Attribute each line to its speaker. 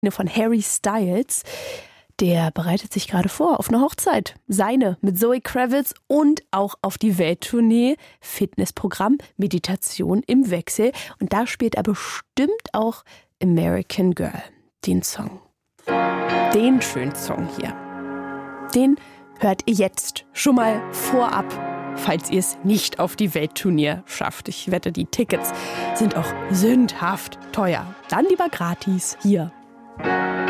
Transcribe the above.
Speaker 1: von Harry Styles. Der bereitet sich gerade vor auf eine Hochzeit. Seine mit Zoe Kravitz und auch auf die Welttournee. Fitnessprogramm, Meditation im Wechsel. Und da spielt er bestimmt auch American Girl, den Song. Den schönen Song hier. Den hört ihr jetzt schon mal vorab, falls ihr es nicht auf die Welttournee schafft. Ich wette, die Tickets sind auch sündhaft teuer. Dann lieber gratis hier.